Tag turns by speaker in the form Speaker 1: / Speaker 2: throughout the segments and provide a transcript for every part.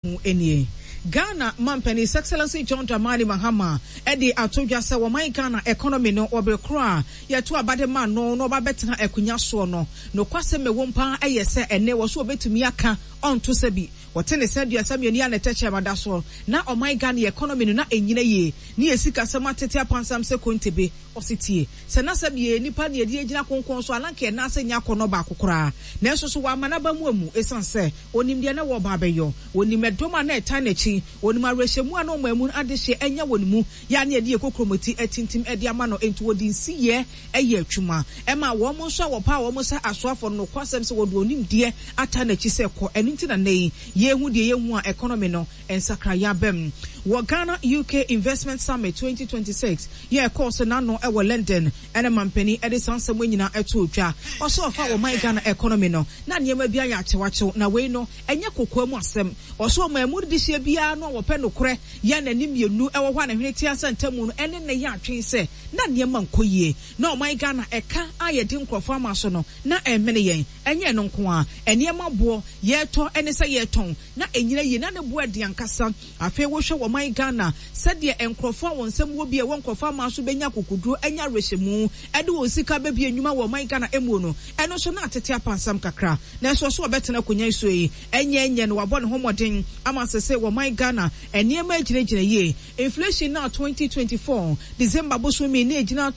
Speaker 1: enie Ghana Mampeni His Excellency John Dramani Mahama edi atodwa se wo man Ghana economy no obrekro ye to abade man no ba betena akunya so no kwase me wompa eye se ene wo so obetumi aka onto se bi wotene se dua samye ni aneteche mada so na o man Ghana economy no na enyina ye ni esika sama tete apansam se kontebe ositie se na sabie nipa ne edi egina konkon so alanke na se nya kono ba kokora na enso so wa manaba mu amu esanse onim de na wo ba beyo onim edoma na etanachi onim arehemu ana omamu adehye enya wonimu ya na edi ekokromoti etintim edi ama no enti wodi nsiye eye atwuma ema wo mo so wo pa wo mo sa asoafo no kwasem se wodi onim de atanachi se ko eninti na nei yehu de yehu a economy no ensakra ya bem wo Ghana UK Investment Summit 2026 ye course na no e wo London ene mampani e de sansem nyina eto otwa oso fa wo my Ghana economy no na niema bia ya achewachew na we no enye kokoamu asem oso mamu de hye bia no wo pe no kore ya na nimienu e wo hwa na hwene tia santamu no ene ne ya atwen se na niema nkoyie na my Ghana eka ayedi nkrofo amaso no na emene yen enye no nko a eniema bo ye to ene se ye ton na enyina ye na ne bo ade ankasa afi wo hwe wo my Ghana said ye enkrofo wonsem wo bia wo nkrofo amaso benya kokuduro enya rehemu ede wo sika ba bia enwuma wo my Ghana emu no eno so na atete apansam kakra na so so obetena konya so yi enye no wabɔ ne homoden ama sese wo my Ghana eniema agina ye inflation now 2024 December bosumi na agina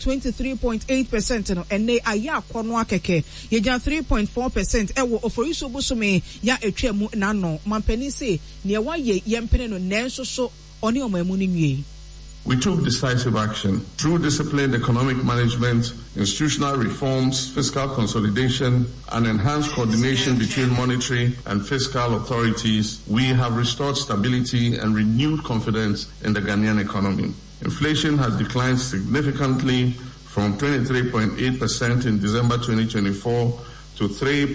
Speaker 1: 23.8% no ene aya akono akeke ye gina 3.4% ewo oforiso bosumi ya etwemu na no mampani se ne waye yempene no nenso so oni omamu ni nwie.
Speaker 2: We took decisive action through disciplined economic management, institutional reforms, fiscal consolidation, and enhanced coordination between monetary and fiscal authorities. We have restored stability and renewed confidence in the Ghanaian economy. Inflation has declined significantly from 23.8% in December 2024 to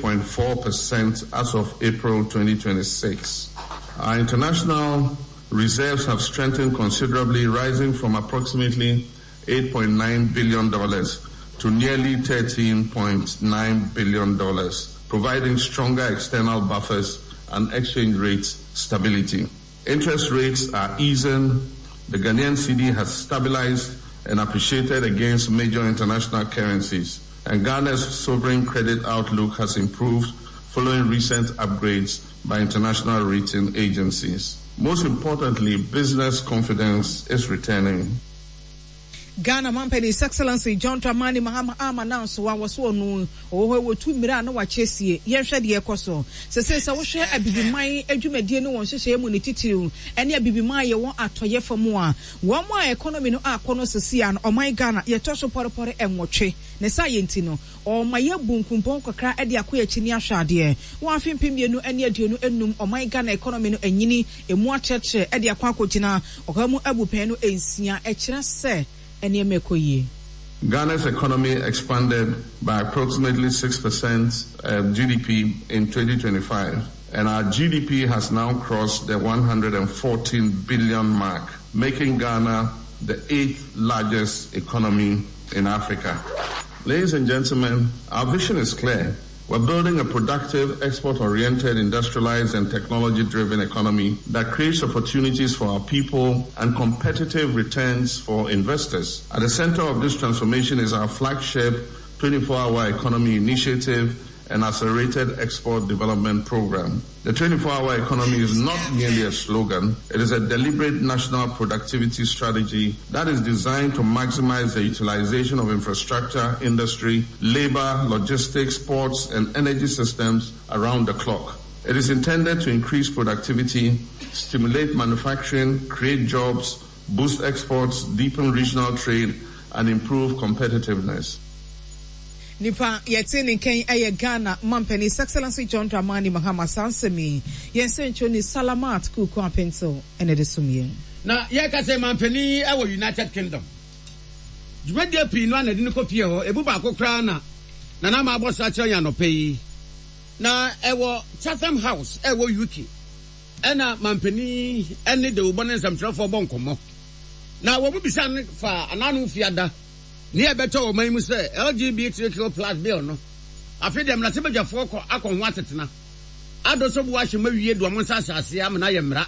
Speaker 2: 3.4% as of April 2026. Our international reserves have strengthened considerably, rising from approximately $8.9 billion to nearly $13.9 billion, providing stronger external buffers and exchange rate stability. Interest rates are easing. The Ghanaian cedi has stabilized and appreciated against major international currencies, and Ghana's sovereign credit outlook has improved following recent upgrades by international rating agencies. Most importantly, business confidence is returning.
Speaker 1: Ghana Mampeni His Excellency John Dramani Mahama announce wa waso no wo tu mira na wa chesie ye hwe de ekoso se wo hwe abibiman adwumadie no won hyehye mu ne titiru ene abibiman ye won atoye famu a wo mo economy no akono sesia no oman Ghana ye to so porepore enwotwe ne sa yenti no o maye bunkumpon kokra e de akoya chini ahwade wo afempemienu ene aduonu enum oman Ghana economy no enyini emu acheche e de akwakogyina okamu abupen no ensia e kire se
Speaker 2: Ghana's economy expanded by approximately 6% GDP in 2025, and our GDP has now crossed the 114 billion mark, making Ghana the 8th largest economy in Africa. Ladies and gentlemen, our vision is clear. We're building a productive, export-oriented, industrialized, and technology-driven economy that creates opportunities for our people and competitive returns for investors. At the center of this transformation is our flagship 24-hour economy initiative and accelerated export development program. The 24-hour economy is not merely a slogan. It is a deliberate national productivity strategy that is designed to maximize the utilization of infrastructure, industry, labor, logistics, ports, and energy systems around the clock. It is intended to increase productivity, stimulate manufacturing, create jobs, boost exports, deepen regional trade, and improve competitiveness.
Speaker 1: Nipa yetini ken eye Ghana Mampeni His Excellency John Dramani Mahama Sansemi yensencho ni Salamat kuku apento ene de sumie
Speaker 3: na ye ka se Mampeni e wo United Kingdom jumade pii no na de ne kopie ho ebu ba kokra na ma abosa kire ya no pei na e wo Chatham House e wo UK ena Mampeni ene de obo ne nsamtrafo bonkomo na wo bu bisa fa ananu fiada ni ebeto o man mu se LGBTQ+ bill no afi dem na se bejafo akọ ho atetena ado so bu ahye mawie do mo nsasase am na ye mra